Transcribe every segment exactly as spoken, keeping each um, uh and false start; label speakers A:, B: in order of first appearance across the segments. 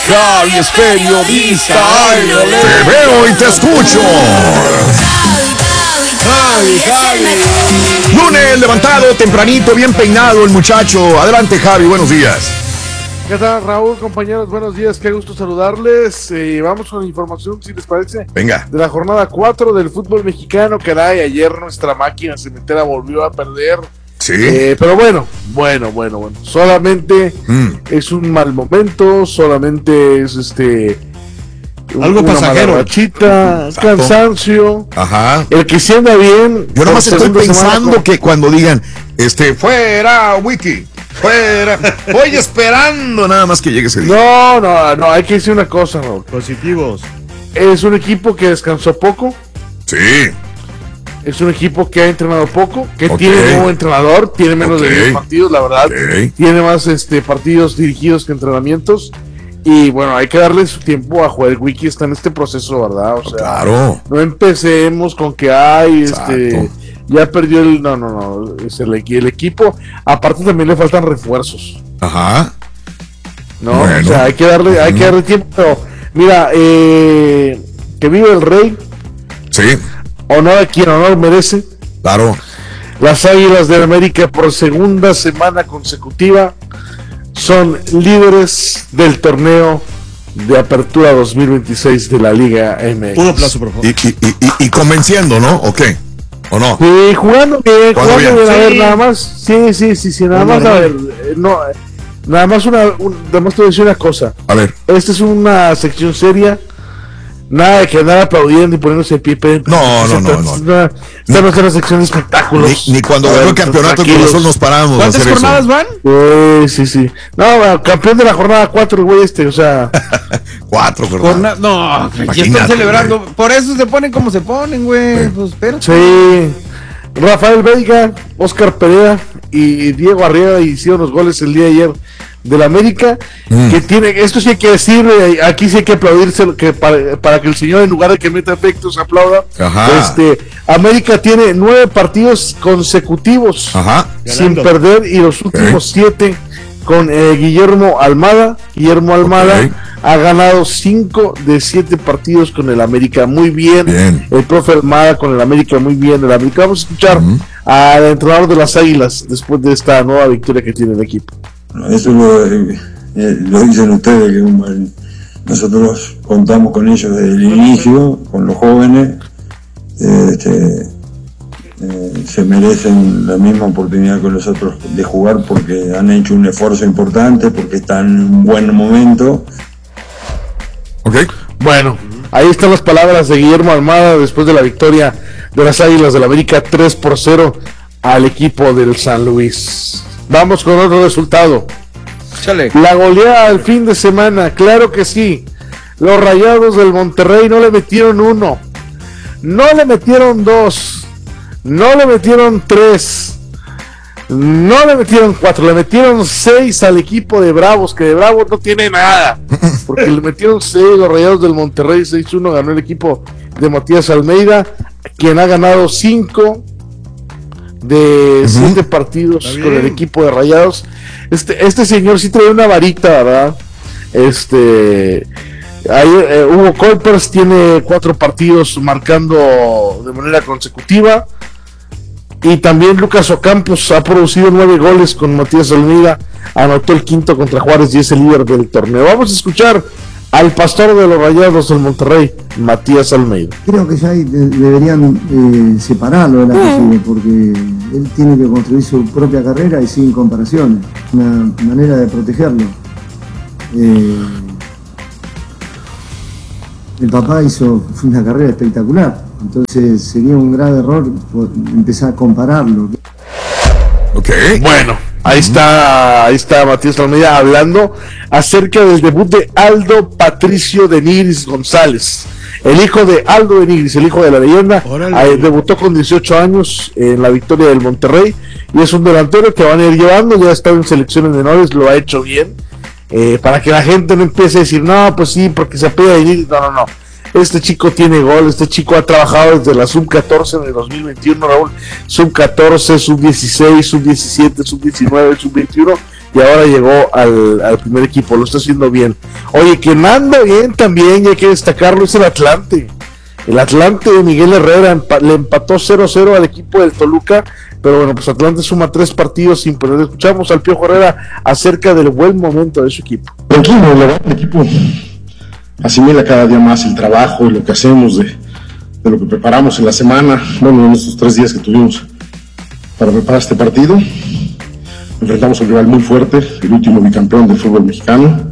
A: Javi es periodista. Ay,
B: te veo y te escucho.
A: Javi, Javi.
B: Lunes levantado, tempranito, bien peinado el muchacho. Adelante, Javi, buenos días.
C: ¿Qué tal, Raúl, compañeros? Buenos días, qué gusto saludarles. Eh, vamos con la información, si les parece.
B: Venga.
C: De la jornada cuatro del fútbol mexicano. Caray, ayer nuestra máquina cementera volvió a perder.
B: Sí.
C: Eh, pero bueno, bueno, bueno, bueno. Solamente
B: mm.
C: es un mal momento, solamente es este...
A: Algo
C: una
A: pasajero.
C: Rachita,
B: Exacto.
C: Cansancio.
B: Ajá.
C: El que se anda bien.
B: Yo nomás
C: por
B: estoy
C: segunda semana
B: pensando
C: con-
B: que cuando digan, este, fuera, Wiki, fuera, voy esperando nada más que llegue ese día.
C: No, no, no, hay que decir una cosa, Raúl.
A: Positivos.
C: Es un equipo que descansó poco.
B: Sí.
C: Es un equipo que ha entrenado poco, que
B: Ok.
C: tiene nuevo entrenador, tiene menos
B: Ok.
C: de diez partidos, la verdad.
B: Ok.
C: Tiene más este partidos dirigidos que entrenamientos. Y bueno, hay que darle su tiempo a jugar. El Wiki está en este proceso, ¿verdad? O sea,
B: Claro.
C: no empecemos con que hay, este,
B: Exacto.
C: ya perdió el, no, no, no, es el, el equipo. Aparte también le faltan refuerzos,
B: Ajá.
C: ¿no?
B: Bueno.
C: O sea, hay que darle, hay que darle tiempo. Pero, mira, eh, que vive el rey,
B: Sí,
C: honor a quien honor merece.
B: claro.
C: Las Águilas del América por segunda semana consecutiva son líderes del torneo de apertura dos mil veintiséis de la Liga M X.
A: Un aplauso, por favor.
B: Y, y, y, y- y convenciendo, ¿no? ¿O qué? ¿O no?
C: Sí, jugando bien,
B: Jugando
C: jugando
B: bien.
C: bien, a ver,
A: Sí.
C: nada más, sí, sí, sí, sí, nada
A: Lo
C: más, a ver,
A: normal.
C: eh, no, eh, nada más una, un, nada más te voy a decir una cosa,
B: A ver.
C: esta es una sección seria, nada de que andar aplaudiendo y poniéndose de pie, pe-
B: No, no, no, no.
C: Esta esta no es una sección de espectáculos.
B: Ni, ni cuando
C: A
B: ganó
C: ver,
B: el campeonato el
C: tranquilos.
B: corazón nos paramos a
A: ¿Cuántas
B: hacer
A: jornadas
B: eso.
A: van?
C: Sí, sí, sí. No, bueno, campeón de la jornada cuatro, el güey este, o sea,
B: Cuatro jornadas.
A: Jorna- No, ya
B: Imagínate,
A: están celebrando.
B: güey.
A: Por eso se ponen como se ponen, güey. Pues espérate.
C: sí. Rafael Veiga, Oscar Perea y Diego Arriaga hicieron los goles el día de ayer del América,
B: Mm.
C: que tiene, esto sí hay que decirle, aquí sí hay que aplaudirse que para, para que el señor en lugar de que meta efectos aplauda.
B: Ajá.
C: Este, América tiene nueve partidos consecutivos
B: Ajá.
C: sin
A: Ganando.
C: perder y los últimos siete con eh, Guillermo Almada. Guillermo Almada
B: Ok.
C: ha ganado cinco de siete partidos con el América, muy bien.
B: Bien.
C: El profe Almada con el América, muy bien. El América, vamos a escuchar
B: Ujú.
C: al entrenador de las Águilas después de esta nueva victoria que tiene el equipo.
D: Eso lo, eh, lo dicen ustedes, que um, nosotros contamos con ellos desde el inicio, con los jóvenes, eh, este, eh, se merecen la misma oportunidad que nosotros de jugar porque han hecho un esfuerzo importante, porque están en un buen momento.
B: Ok.
C: Bueno, ahí están las palabras de Guillermo Almada después de la victoria de las Águilas del América tres por cero al equipo del San Luis. Vamos con otro resultado.
A: Chale.
C: La goleada del fin de semana, claro que sí. Los Rayados del Monterrey no le metieron uno, no le metieron dos, no le metieron tres, no le metieron cuatro, le metieron seis al equipo de Bravos, que de Bravos no tiene nada, porque le metieron seis los Rayados del Monterrey, seis uno ganó el equipo de Matías Almeida, quien ha ganado cinco de siete partidos
A: Está
C: con el
A: bien.
C: equipo de Rayados. Este, este señor sí trae una varita, ¿verdad? Este, ahí, eh, Hugo Colpers tiene cuatro partidos marcando de manera consecutiva. Y también Lucas Ocampos ha producido nueve goles con Matías Almeida. Anotó el quinto contra Juárez y es el líder del torneo. Vamos a escuchar al pastor de los Rayados del Monterrey, Matías Almeida.
E: Creo que ya hay- de- deberían eh, separarlo de la que sigue, porque él tiene que construir su propia carrera y sin comparaciones. Una manera de protegerlo. Eh, el papá hizo una carrera espectacular, entonces sería un grave error por- empezar a compararlo.
B: Ok.
C: Bueno, ahí está, ahí está Matías Almeida hablando acerca del debut de Aldo Patricio de Nigris González, el hijo de Aldo de Nigris, el hijo de la leyenda.
A: Órale.
C: Ahí debutó con dieciocho años en la victoria del Monterrey y es un delantero que van a ir llevando, ya ha estado en selecciones menores, lo ha hecho bien, eh, para que la gente no empiece a decir, no, pues sí, porque se apela de Nigris, no, no, no. Este chico tiene gol, este chico ha trabajado desde la sub catorce en el dos mil veintiuno, Raúl, sub catorce, sub dieciséis, sub diecisiete, sub diecinueve, sub veintiuno, y ahora llegó al, al primer equipo, lo está haciendo bien. Oye, quien anda bien también, ya hay que destacarlo, es el Atlante. El Atlante de Miguel Herrera empa- le empató cero cero al equipo del Toluca, pero bueno, pues Atlante suma tres partidos sin perder. Escuchamos al Piojo Herrera acerca del buen momento de su equipo.
F: Tranquilo, la verdad, el equipo asimila cada día más el trabajo y lo que hacemos de, de lo que preparamos en la semana, bueno, en estos tres días que tuvimos para preparar este partido. Enfrentamos a un rival muy fuerte, el último bicampeón del fútbol mexicano.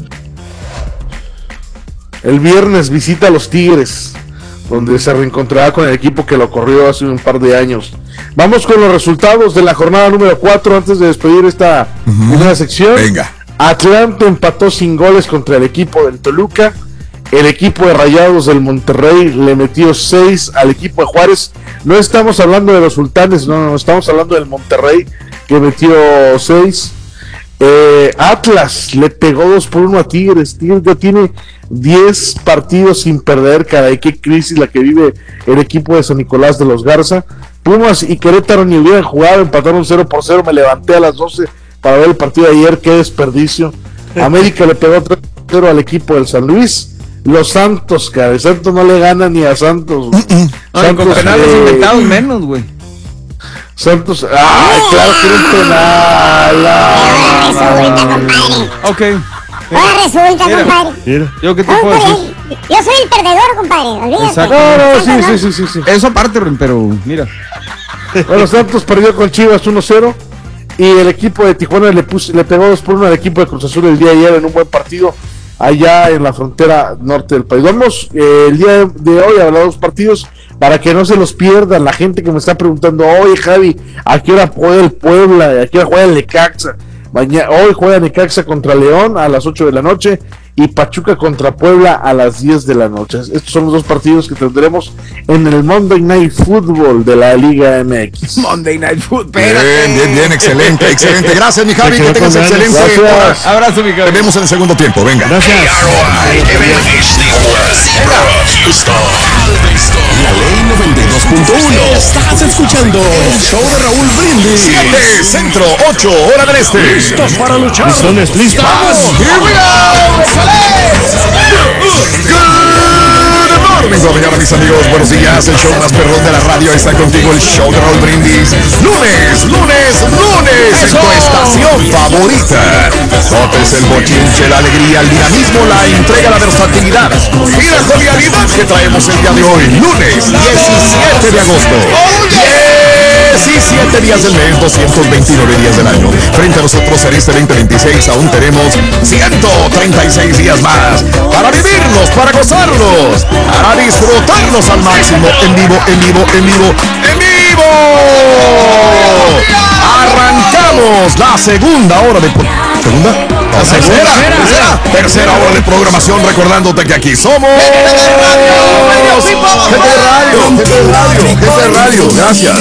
C: El viernes visita a los Tigres, donde se reencontrará con el equipo que lo corrió hace un par de años. Vamos con los resultados de la jornada número cuatro antes de despedir esta uh-huh. primera sección.
B: Venga.
C: Atlante empató sin goles contra el equipo del Toluca. El equipo de Rayados del Monterrey le metió seis al equipo de Juárez. No estamos hablando de los Sultanes, no, no estamos hablando del Monterrey, que metió seis. Eh, Atlas le pegó dos por uno a Tigres. Tigres ya tiene diez partidos sin perder, caray, qué crisis la que vive el equipo de San Nicolás de los Garza. Pumas y Querétaro ni hubieran jugado, empataron cero por cero. Me levanté a las doce para ver el partido de ayer, qué desperdicio. América le pegó tres por cero al equipo del San Luis. Los Santos, caray, Santos no le gana ni a Santos.
A: Ay, con penales eh, inventados menos, güey.
C: Santos, ay, claro que era un penal.
G: Ahora resulta, compadre.
A: Ok.
G: Ahora resulta,
A: Mira,
G: compadre.
A: Mira. ¿Yo qué te
G: No,
A: puedo decir?
G: Yo soy el perdedor, compadre. Olvídate.
A: Exacto.
C: No, no, sí,
G: ¿no?
C: sí, sí, sí, sí.
A: Eso aparte, pero mira.
C: Bueno, Santos perdió con Chivas uno cero. Y el equipo de Tijuana le, puso, le pegó dos por uno al equipo de Cruz Azul el día de ayer en un buen partido allá en la frontera norte del país. Vamos eh, el día de hoy a hablar de los partidos para que no se los pierdan. La gente que me está preguntando, oye Javi, ¿a qué hora juega el Puebla? ¿A qué hora juega el Necaxa? Mañana, hoy juega Necaxa contra León a las ocho de la noche y Pachuca contra Puebla a las diez de la noche. Estos son los dos partidos que tendremos en el Monday Night Football de la Liga M X.
A: Monday Night Football.
B: Bien, bien, bien, excelente, excelente. Gracias, mi Javi, que tengas excelente hora.
A: Abrazo, mi Javi.
B: Te vemos en el segundo tiempo, venga.
H: Gracias.
I: La Ley noventa y dos punto uno. Estás escuchando el show de Raúl Brindis.
B: siete, centro, ocho, hora del este.
I: ¿Listos para luchar?
H: Listones, listos.
B: Here we go. Good morning, mis amigos, buenos días. El show más perrón de la radio está contigo, el show de Raúl Brindis. Lunes, lunes, lunes, en tu estación favorita. Notes el bochinche, la alegría, el dinamismo, la entrega, la versatilidad y la jovialidad que traemos el día de hoy, lunes diecisiete de agosto. diecisiete días del mes, doscientos veintinueve días del año. Frente a nosotros en este veinte veintiséis aún tenemos ciento treinta y seis días más para vivirlos, para gozarlos, para disfrutarlos al máximo, en vivo, en vivo, en vivo, en vivo. Arrancamos la segunda hora de... ¿Segunda? No, tercera, tercera, tercera hora de programación, recordándote que aquí somos... Gente de radio, gente de radio, gente de radio, gracias.